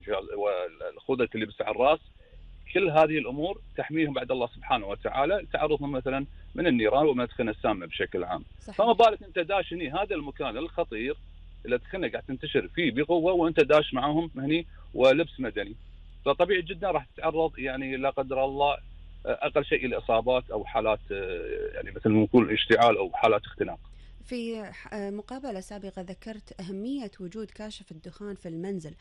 والخوذة اللي لبسها على الراس، كل هذه الامور تحميهم بعد الله سبحانه وتعالى، تعرضهم مثلا من النيران ومن الادخنه السامه بشكل عام. فما صحيح. بالك انت داش هني هذا المكان الخطير، الادخنه قاعد تنتشر فيه بقوه وانت داش معاهم هني ولبس مدني، فطبيعي جدا راح تتعرض يعني لا قدر الله اقل شيء الى اصابات او حالات يعني مثل ما نقول اشتعال او حالات اختناق. في مقابلة سابقة ذكرت أهمية وجود كاشف الدخان في المنزل،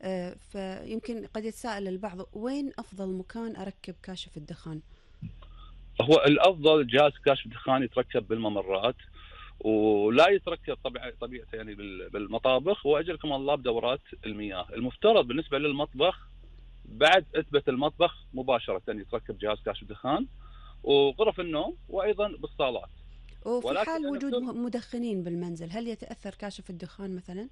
فيمكن قد يتساءل البعض وين أفضل مكان أركب كاشف الدخان؟ هو الافضل جهاز كاشف دخان يتركب بالممرات، ولا يتركب طبيعته يعني بالمطابخ، واجركم الله بدورات المياه. المفترض بالنسبه للمطبخ بعد اثبت المطبخ مباشره يتركب جهاز كاشف دخان، وغرف النوم، وايضا بالصالات. وفي ولكن حال يعني وجود مدخنين بالمنزل هل يتأثر كاشف الدخان مثلا؟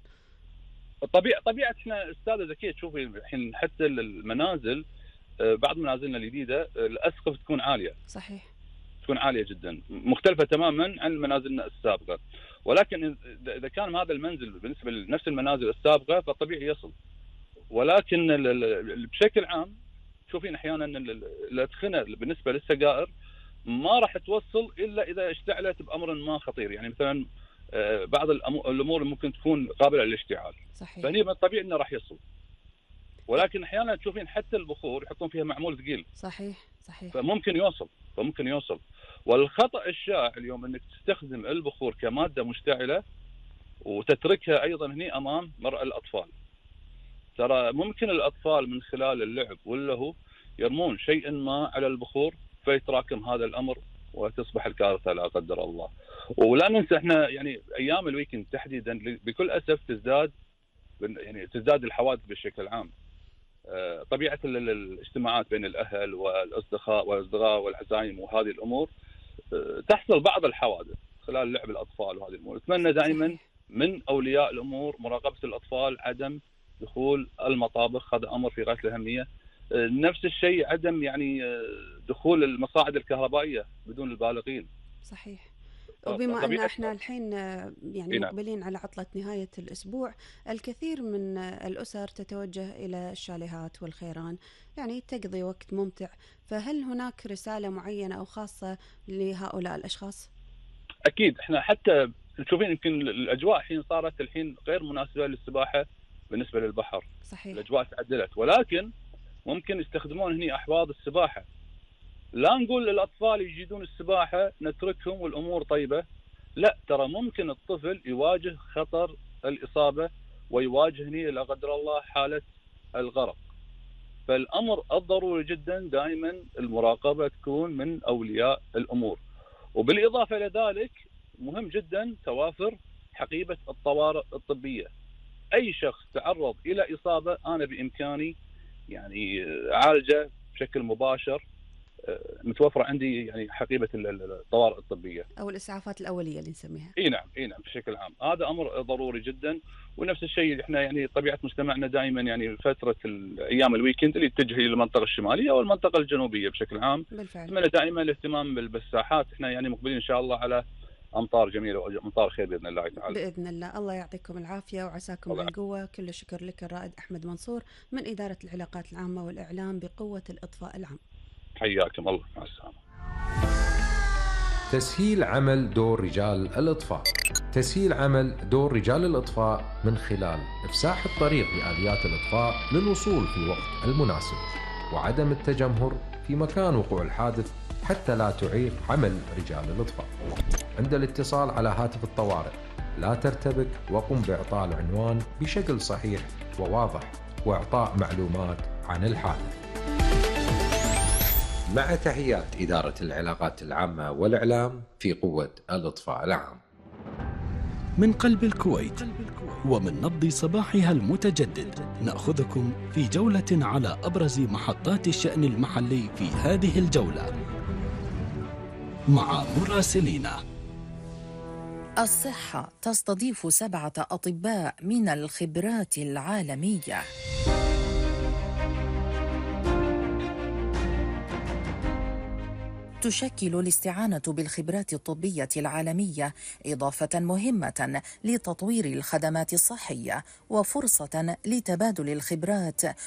طبيعه احنا استاذه زكيه تشوفي الحين حتى المنازل، بعض منازلنا الجديده الاسقف تكون عاليه، صحيح. تكون عاليه جدا مختلفه تماما عن منازلنا السابقه. ولكن اذا كان هذا المنزل بالنسبه لنفس المنازل السابقه فطبيعي يصل. ولكن بشكل عام تشوفين احيانا الادخنه بالنسبه للسجائر ما راح توصل الا اذا اشتعلت بامر ما خطير، يعني مثلا بعض الامور ممكن تكون قابله للاشتعال، صحيح. فهني من الطبيعي انه راح يصل. ولكن احيانا تشوفين حتى البخور يحطون فيها معمول ثقيل، صحيح. صحيح. فممكن يوصل. والخطا الشائع اليوم انك تستخدم البخور كماده مشتعله وتتركها ايضا هني امام مرأى الاطفال. ترى ممكن الاطفال من خلال اللعب واللهو يرمون شيئا ما على البخور فيتراكم هذا الامر وتصبح الكارثه لا قدر الله. ولا ننسى احنا يعني ايام الويكند تحديدا بكل اسف تزداد الحوادث بشكل عام. طبيعه الاجتماعات بين الاهل والاصدقاء والعزايم وهذه الامور تحصل بعض الحوادث خلال لعب الاطفال وهذه الامور. نتمنى دائما صحيح. من اولياء الامور مراقبه الاطفال، عدم دخول المطابخ، هذا امر في غايه الاهميه. نفس الشيء عدم يعني دخول المصاعد الكهربائيه بدون البالغين. صحيح. وبما أن طبيعه. احنا الحين يعني نعم. مقبلين على عطلة نهاية الأسبوع، الكثير من الأسر تتوجه إلى الشاليهات والخيران، يعني تقضي وقت ممتع، فهل هناك رسالة معينة أو خاصة لهؤلاء الأشخاص؟ اكيد احنا حتى تشوفين يمكن الاجواء الحين صارت غير مناسبه للسباحه بالنسبه للبحر. صحيح. الاجواء تعدلت، ولكن ممكن يستخدمون هني احواض السباحه. لا نقول للاطفال يجيدون السباحه نتركهم والامور طيبه، لا، ترى ممكن الطفل يواجه خطر الاصابه ويواجه هني لا قدر الله حاله الغرق. فالامر الضروري جدا دائما المراقبه تكون من اولياء الامور. وبالاضافه الى ذلك مهم جدا توافر حقيبه الطوارئ الطبيه. اي شخص تعرض الى اصابه انا بامكاني يعني عالجه بشكل مباشر. متوفره عندي يعني حقيبه الطوارئ الطبيه أو الإسعافات الأولية اللي نسميها. اي نعم بشكل عام هذا امر ضروري جدا. ونفس الشيء احنا يعني طبيعه مجتمعنا دائما يعني فتره ايام الويكند اللي تتجه الى المنطقه الشماليه او المنطقه الجنوبيه بشكل عام، بالفعل. اتمنى دائما الاهتمام بالساحات. احنا يعني مقبلين ان شاء الله على امطار جميله وامطار خير باذن الله تعالى. بإذن الله. الله يعطيكم العافية وعساكم الله. بالقوة. كل الشكر لك الرائد أحمد منصور من إدارة العلاقات العامة والإعلام بقوة الإطفاء العام. حياكم الله، مع السلامه. تسهيل عمل دور رجال الإطفاء. تسهيل عمل دور رجال الإطفاء من خلال إفساح الطريق لآليات الإطفاء للوصول في الوقت المناسب، وعدم التجمهر في مكان وقوع الحادث حتى لا تعيق عمل رجال الإطفاء. عند الاتصال على هاتف الطوارئ لا ترتبك، وقم بإعطاء العنوان بشكل صحيح وواضح وإعطاء معلومات عن الحادث. مع تحيات إدارة العلاقات العامة والإعلام في قوة الإطفاء العام. من قلب الكويت ومن نبض صباحها المتجدد نأخذكم في جولة على أبرز محطات الشأن المحلي في هذه الجولة مع مراسلينا. الصحة تستضيف 7 أطباء من الخبرات العالمية. تشكل الاستعانة بالخبرات الطبية العالمية إضافة مهمة لتطوير الخدمات الصحية وفرصة لتبادل الخبرات